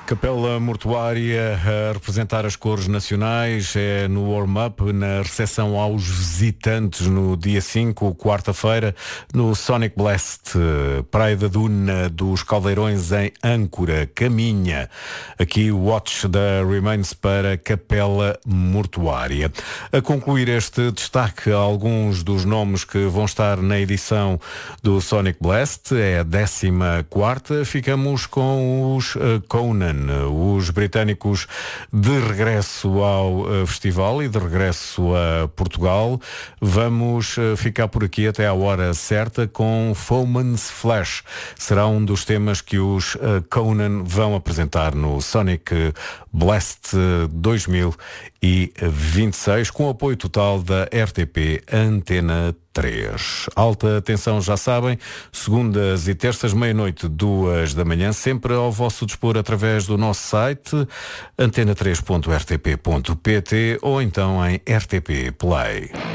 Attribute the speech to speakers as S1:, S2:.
S1: Capela Mortuária a representar as cores nacionais, é no warm-up, na recepção aos visitantes no dia 5, quarta-feira, no Sonic Blast, Praia da Duna dos Caldeirões em Âncora, Caminha. Aqui o Watch da Remains para Capela Mortuária. A concluir este destaque, alguns dos nomes que vão estar na edição do Sonic Blast, é a 14ª, ficamos com os Conan. Os britânicos de regresso ao festival e de regresso a Portugal. Vamos ficar por aqui até à hora certa com Foeman's Flash. Será um dos temas que os Conan vão apresentar no Sonic Blast 2026, com apoio total da RTP Antena 3. Alta atenção, já sabem, segundas e terças, meia-noite, 2 da manhã, sempre ao vosso dispor através do nosso site antena3.rtp.pt ou então em RTP Play.